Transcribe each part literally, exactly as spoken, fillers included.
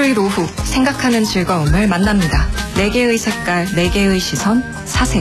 토요일 오후 생각하는 즐거움을 만납니다. 네 개의 색깔, 네 개의 시선, 사색.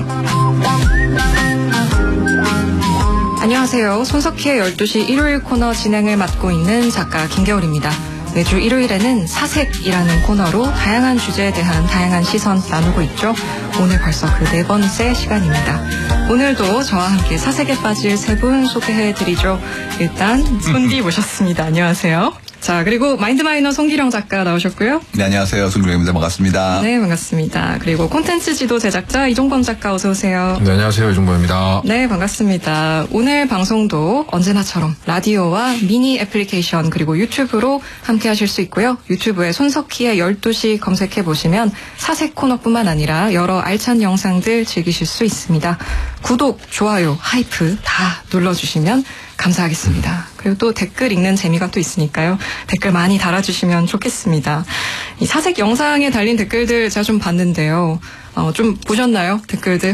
안녕하세요. 손석희의 열두 시 일요일 코너 진행을 맡고 있는 작가 김겨울입니다. 매주 일요일에는 사색이라는 코너로 다양한 주제에 대한 다양한 시선 나누고 있죠. 오늘 벌써 그 네 번째 시간입니다. 오늘도 저와 함께 사색에 빠질 세 분 소개해드리죠. 일단 손디 모셨습니다. 안녕하세요. 자, 그리고 마인드마이너 송기령 작가 나오셨고요. 네, 안녕하세요. 송기령입니다. 반갑습니다. 네, 반갑습니다. 그리고 콘텐츠 지도 제작자 이종범 작가 어서 오세요. 네, 안녕하세요. 이종범입니다. 네, 반갑습니다. 오늘 방송도 언제나처럼 라디오와 미니 애플리케이션 그리고 유튜브로 함께 하실 수 있고요. 유튜브에 손석희의 열두 시 검색해보시면 사색 코너뿐만 아니라 여러 알찬 영상들 즐기실 수 있습니다. 구독, 좋아요, 하이프 다 눌러주시면 감사하겠습니다. 그리고 또 댓글 읽는 재미가 또 있으니까요. 댓글 많이 달아주시면 좋겠습니다. 이 사색 영상에 달린 댓글들 제가 좀 봤는데요. 어, 좀 보셨나요? 댓글들?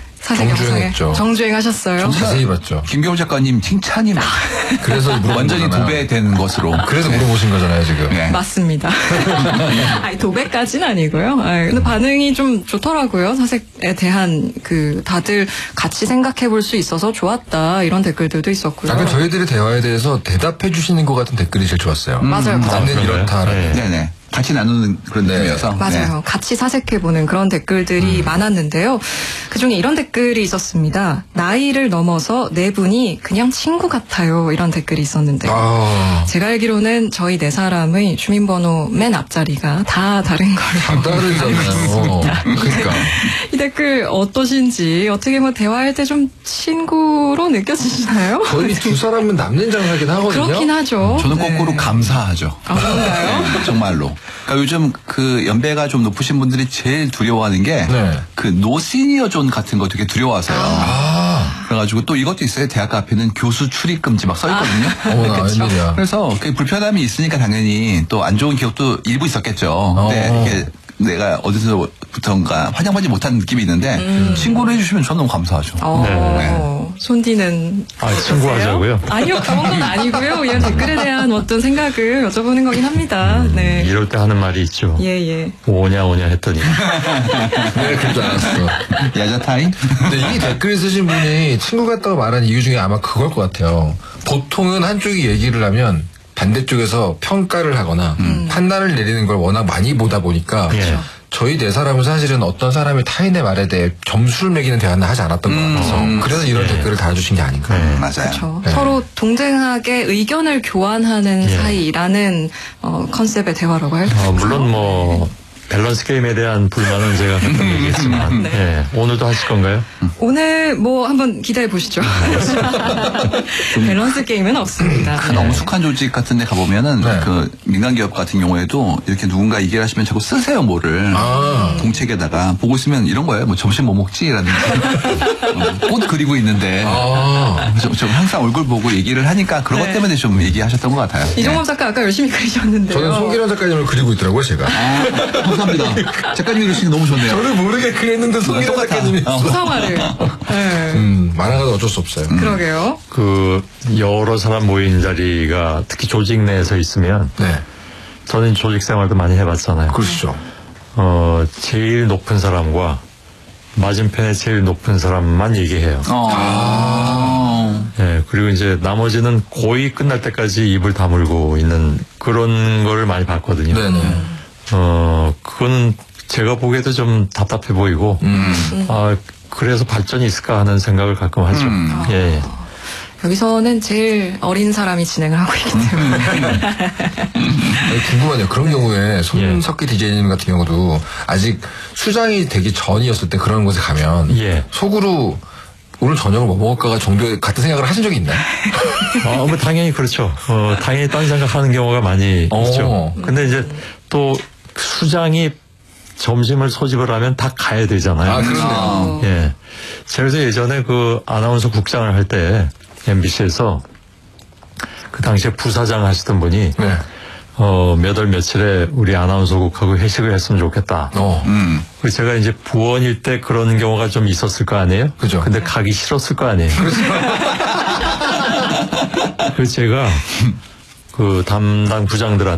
사색 정주행했죠. 영상에. 정주행하셨어요? 자세히 봤죠. 김겨울 작가님 칭찬이 막 그래서 완전히 거잖아요. 도배되는 것으로. 그래서 물어보신 거잖아요, 지금. 네. 맞습니다. 아니, 도배까지는 아니고요. 아니, 근데 반응이 좀 좋더라고요. 사색에 대한 그 다들 같이 생각해 볼 수 있어서 좋았다. 이런 댓글들도 있었고요. 약간 저희들의 대화에 대해서 대답해 주시는 것 같은 댓글이 제일 좋았어요. 음, 맞아요. 나는 맞아요. 이렇다라는. 네. 네네. 같이 나누는 그런 네. 느낌이어서. 맞아요. 네. 같이 사색해보는 그런 댓글들이 음. 많았는데요. 그중에 이런 댓글이 있었습니다. 나이를 넘어서 네 분이 그냥 친구 같아요. 이런 댓글이 있었는데 아. 제가 알기로는 저희 네 사람의 주민번호 맨 앞자리가 다 다른 걸로. 다 다르잖아요. 그러니까. 이 댓글 어떠신지 어떻게 뭐 대화할 때 좀 친구로 느껴지시나요? 거의 두 사람은 남는 장사긴 하거든요. 그렇긴 하죠. 저는 네. 거꾸로 감사하죠. 아, 그런가요? 네, 정말로. 그러니까 요즘 그 연배가 좀 높으신 분들이 제일 두려워하는 게 그 네. 노시니어 존 같은 거 되게 두려워하세요. 아. 그래가지고 또 이것도 있어요. 대학 앞에는 교수 출입 금지 막 써있거든요. 어머나, 웬일이야. 그래서 그 불편함이 있으니까 당연히 또 안 좋은 기억도 일부 있었겠죠. 근데 어. 이게 내가 어디서부턴가 환영받지 못한 느낌이 있는데 음. 친구를 해주시면 저는 너무 감사하죠. 어, 네. 손디는 아, 친구하자고요? 아니요, 그런 건 아니고요. 그냥 댓글에 대한 어떤 생각을 여쭤보는 거긴 합니다. 네. 이럴 때 하는 말이 있죠. 예, 예. 오냐 오냐 했더니 네, 그러지 않았어. 야자타임? 근데 이 댓글 쓰신 분이 친구 같다고 말한 이유 중에 아마 그걸 것 같아요. 보통은 한쪽이 얘기를 하면 반대쪽에서 평가를 하거나 음. 판단을 내리는 걸 워낙 많이 보다 보니까 예. 저희 네 사람은 사실은 어떤 사람이 타인의 말에 대해 점수를 매기는 대화는 하지 않았던 것 같아서 음. 그래서 이런 예. 댓글을 달아주신 게 아닌가. 네. 맞아요. 그렇죠. 네. 서로 동등하게 의견을 교환하는 예. 사이라는 어, 컨셉의 대화라고 할까요? 어, 물론 뭐 밸런스 게임에 대한 불만은 제가 가끔 얘기했지만 네. 예, 오늘도 하실 건가요? 오늘 뭐 한번 기대해 보시죠. 밸런스 게임은 없습니다. 큰 엄숙한 조직 같은 데 가보면은 네. 그 민간 기업 같은 경우에도 이렇게 누군가 얘기를 하시면 자꾸 쓰세요 뭐를 아. 공책에다가 보고 있으면 이런 거예요. 뭐 점심 뭐 먹지라든지 어, 꽃 그리고 있는데 아. 저, 저 항상 얼굴 보고 얘기를 하니까 그런 네. 것 때문에 좀 얘기하셨던 것 같아요. 이종범 작가 아까 열심히 그리셨는데요. 저는 송기령 작가님을 그리고 있더라고요, 제가. 아, 감사합니다. 작가님이 그러시는 거 너무 좋네요. 저를 모르게 그랬는데 송기령 똑같아. 작가님이. 어. 소상화를. 네. 음, 만화가도 어쩔 수 없어요. 그러게요. 그 여러 사람 모인 자리가 특히 조직 내에서 있으면 네. 저는 조직 생활도 많이 해봤잖아요. 그렇죠. 어, 제일 높은 사람과 맞은편에 제일 높은 사람만 얘기해요. 어. 예, 그리고 이제 나머지는 거의 끝날 때까지 입을 다물고 있는 그런 걸 많이 봤거든요. 네네. 어, 그건 제가 보기에도 좀 답답해 보이고, 음. 아, 그래서 발전이 있을까 하는 생각을 가끔 하죠. 음. 예, 예. 여기서는 제일 어린 사람이 진행을 하고 있기 때문에. 아니, 궁금하네요. 그런 경우에 손석희 디제이님 같은 경우도 아직 수장이 되기 전이었을 때 그런 곳에 가면 예. 속으로 오늘 저녁을 뭐 먹을까가 정도의 같은 생각을 하신 적이 있나요? 아, 뭐 당연히 그렇죠. 어, 당연히 딴 생각하는 경우가 많이 오. 있죠. 근데 이제 또 수장이 점심을 소집을 하면 다 가야 되잖아요. 아, 그렇네요. 어. 예. 제가 예전에 그 아나운서 국장을 할 때 엠비씨에서 그 당시에 부사장 하시던 분이 네. 어, 몇 월 며칠에 우리 아나운서국하고 회식을 했으면 좋겠다. 어. 음. 그 제가 이제 부원일 때 그런 경우가 좀 있었을 거 아니에요? 그죠. 근데 가기 싫었을 거 아니에요? 그래서 제가 그 담당 부장들한테